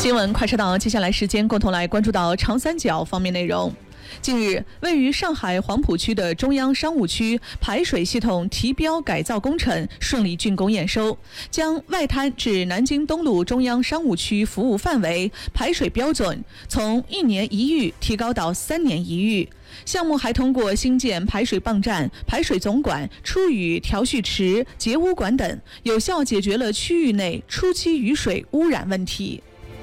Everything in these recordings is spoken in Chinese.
新闻快车道，接下来时间共同来关注到长三角方面内容。近日，位于上海黄浦区的中央商务区排水系统提标改造工程顺利竣工验收，将外滩至南京东路中央商务区服务范围排水标准从1年1遇提高到3年1遇。项目还通过新建排水泵站、排水总管、出雨调蓄池、截污管等，有效解决了区域内初期雨水污染问题。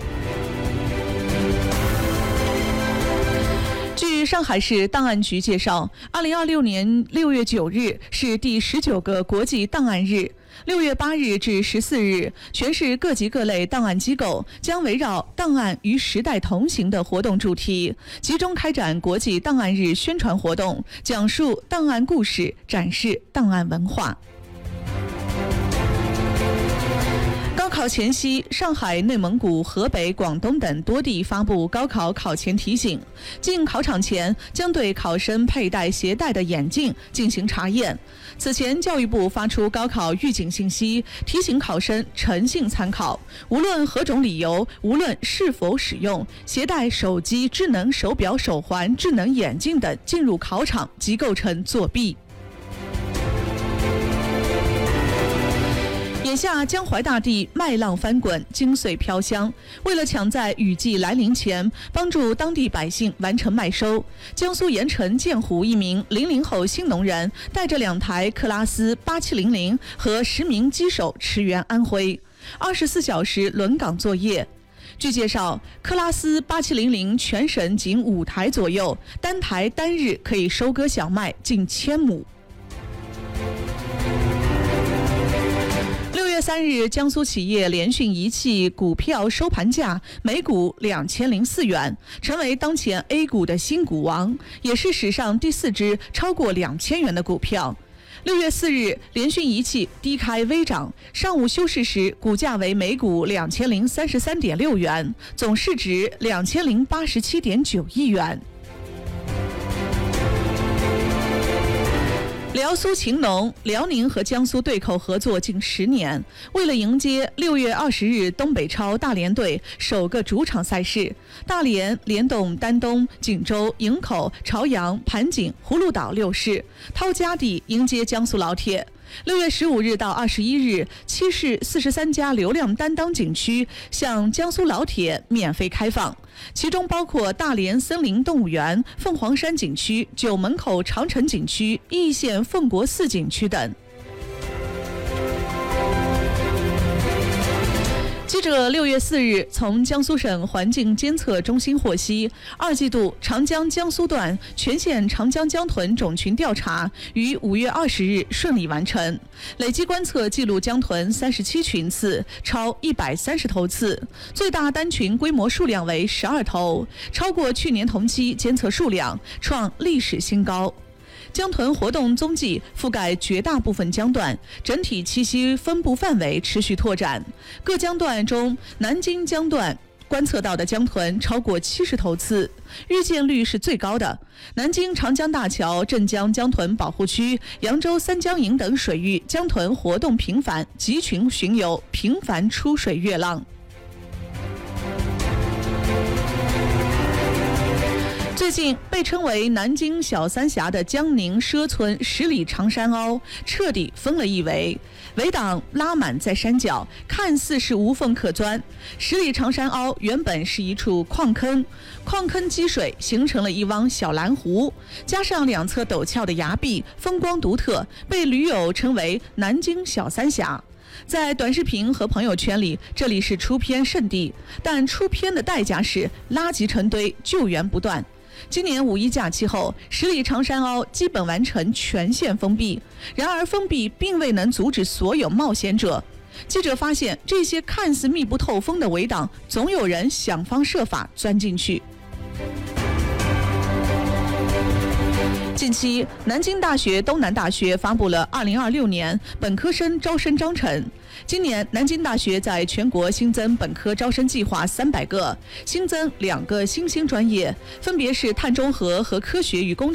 据上海市档案局介绍，2026年6月9日是第19个国际档案日。6月8日至14日，全市各级各类档案机构将围绕“档案与时代同行”的活动主题，集中开展国际档案日宣传活动，讲述档案故事，展示档案文化。高考前夕，上海、内蒙古、河北、广东等多地发布高考考前提醒，进考场前将对考生佩戴携带的眼镜进行查验。此前，教育部发出高考预警信息，提醒考生诚信参考，无论何种理由，无论是否使用，携带手机、智能手表、手环、智能眼镜等进入考场即构成作弊。眼下江淮大地麦浪翻滚，精髓飘香。为了抢在雨季来临前帮助当地百姓完成麦收，江苏盐城建湖一名00后新农人带着2台克拉斯8700和10名机手驰援安徽，24小时轮岗作业。据介绍，克拉斯8700全省仅5台左右，单台单日可以收割小麦近1000亩。6月3日，江苏企业联讯仪器股票收盘价每股2004元，成为当前 A 股的新股王，也是史上第4只超过2000元的股票。6月4日，联讯仪器低开微涨，上午休市时股价为每股2033.6元，总市值2087.9亿元。辽苏秦农，辽宁和江苏对口合作近10年。为了迎接6月20日东北超大连队首个主场赛事，大连、联动、丹东、锦州、营口、朝阳、盘锦、葫芦岛6市掏家底迎接江苏老铁。6月15日到21日，7市43家流量担当景区向江苏老铁免费开放，其中包括大连森林动物园、凤凰山景区、九门口长城景区、易县奉国寺景区等。记者6月4日从江苏省环境监测中心获悉，2季度长江江苏段全县长江江豚种群调查于5月20日顺利完成，累计观测记录江豚37群次，超130头次，最大单群规模数量为12头，超过去年同期监测数量，创历史新高。江豚活动踪迹覆盖绝大部分江段，整体栖息分布范围持续拓展。各江段中，南京江段观测到的江豚超过70头次，日见率是最高的。南京长江大桥、镇江江豚保护区、扬州三江营等水域江豚活动频繁，集群巡游，频繁出水越浪。最近被称为南京小三峡的江宁畲村十里长山凹彻底封了一围，围挡拉满在山脚，看似是无缝可钻。十里长山凹原本是一处矿坑，矿坑积水形成了一汪小蓝湖，加上2侧陡峭的崖壁，风光独特，被驴友称为南京小三峡。在短视频和朋友圈里，这里是出片圣地，但出片的代价是垃圾成堆，救援不断。今年5一假期后，十里长山凹基本完成全线封闭，然而封闭并未能阻止所有冒险者。记者发现，这些看似密不透风的围挡，总有人想方设法钻进去。近期，南京大学、东南大学发布了2026年本科生招生章程。今年，南京大学在全国新增本科招生计划300个，新增2个新兴专业，分别是碳中和和科学与工